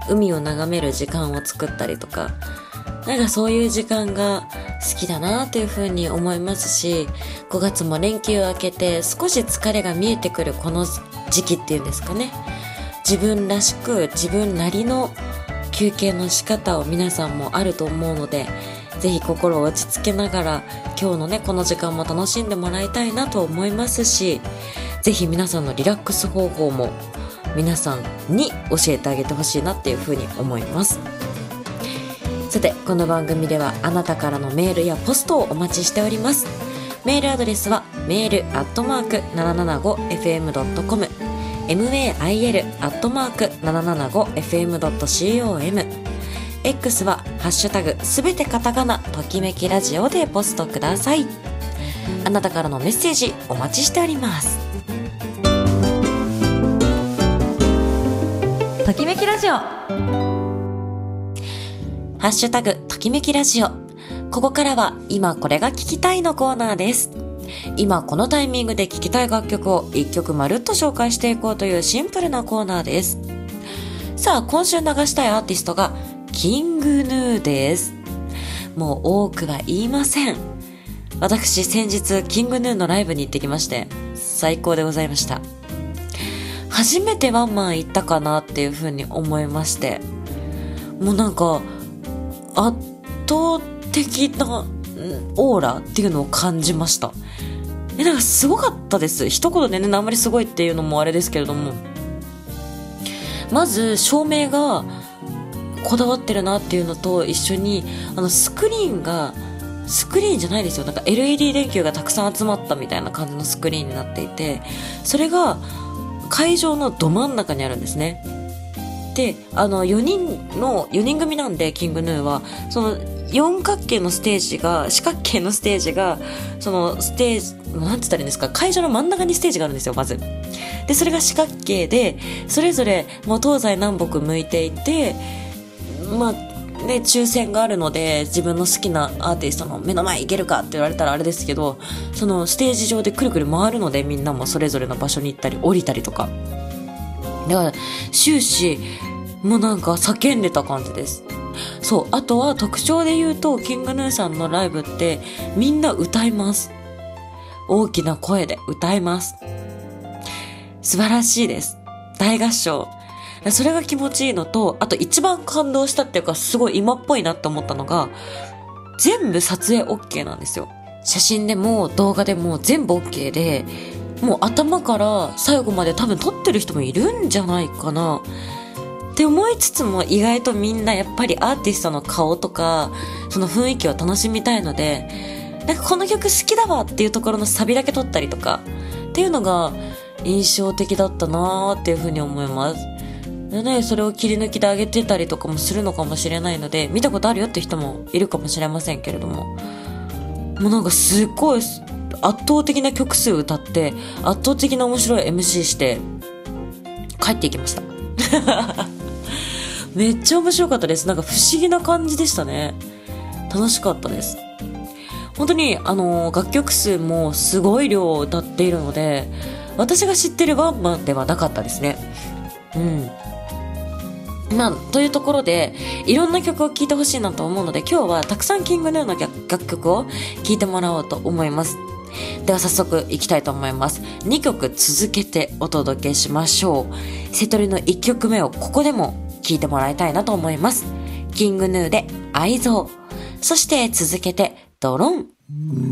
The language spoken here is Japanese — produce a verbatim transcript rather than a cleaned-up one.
海を眺める時間を作ったりとか、なんかそういう時間が好きだなというふうに思いますし、ごがつも連休明けて少し疲れが見えてくるこの時期っていうんですかね、自分らしく自分なりの休憩の仕方を皆さんもあると思うので、ぜひ心を落ち着けながら今日のねこの時間も楽しんでもらいたいなと思いますし、ぜひ皆さんのリラックス方法も皆さんに教えてあげてほしいなっていうふうに思います。さて、この番組ではあなたからのメールやポストをお待ちしております。メールアドレスはメールアットマーク ななななごエフエムドットコム メール アットマーク ななななごエフエムドットコム、 X はハッシュタグすべてカタカナときめきラジオでポストください。あなたからのメッセージお待ちしております。ときめきラジオ、ハッシュタグときめきラジオ。ここからは今これが聞きたいのコーナーです。今このタイミングで聴きたい楽曲をいっきょくまるっと紹介していこうというシンプルなコーナーです。さあ、今週流したいアーティストがキングヌーです。もう多くは言いません。私先日キングヌーのライブに行ってきまして、最高でございました。初めてワンマン行ったかなっていう風に思いまして、もうなんか圧倒的なオーラっていうのを感じました。え、なんかすごかったです。一言でね、あんまりすごいっていうのもあれですけれども、まず照明がこだわってるなっていうのと一緒に、あのスクリーンがスクリーンじゃないですよ、なんか エルイーディー 電球がたくさん集まったみたいな感じのスクリーンになっていて、それが会場のど真ん中にあるんですね。で、あのよにんのよにん組なんで、キングヌーはその四角形のステージが四角形のステージがそのステージなんて言ったらいいんですか、会場の真ん中にステージがあるんですよ。まずで、それが四角形で、それぞれもう東西南北向いていて、まあね、抽選があるので、自分の好きなアーティストの目の前行けるかって言われたらあれですけど、そのステージ上でくるくる回るので、みんなもそれぞれの場所に行ったり降りたりとか、だから終始もうなんか叫んでた感じです。そう、あとは特徴で言うと、キングヌーさんのライブってみんな歌います。大きな声で歌います。素晴らしいです。大合唱。それが気持ちいいのと、あと一番感動したっていうか、すごい今っぽいなって思ったのが、全部撮影 OK なんですよ。写真でも動画でも全部 OK で、もう頭から最後まで多分撮ってる人もいるんじゃないかなって思いつつも、意外とみんなやっぱりアーティストの顔とかその雰囲気を楽しみたいので、なんかこの曲好きだわっていうところのサビだけ撮ったりとかっていうのが印象的だったなーっていうふうに思います。でね、それを切り抜きで上げてたりとかもするのかもしれないので、見たことあるよって人もいるかもしれませんけれども、もうなんかすっごい圧倒的な曲数歌って圧倒的な面白い エムシー して帰っていきましためっちゃ面白かったです。なんか不思議な感じでしたね。楽しかったです。本当にあの楽曲数もすごい量を歌っているので、私が知ってるワンマンではなかったですね。うん。まあ、というところでいろんな曲を聴いてほしいなと思うので、今日はたくさんキングヌーの楽曲を聴いてもらおうと思います。では早速いきたいと思います。にきょく続けてお届けしましょう。セトリのいっきょくめをここでも聴いてもらいたいなと思います。キングヌーで愛憎。そして続けてドロン。